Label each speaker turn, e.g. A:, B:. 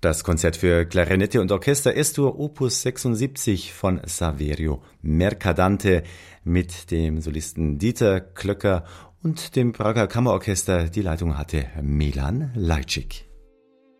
A: Das Konzert für Klarinette und Orchester S-Dur Opus 76 von Saverio Mercadante mit dem Solisten Dieter Klöcker und dem Prager Kammerorchester. Die Leitung hatte Milan Lajcik.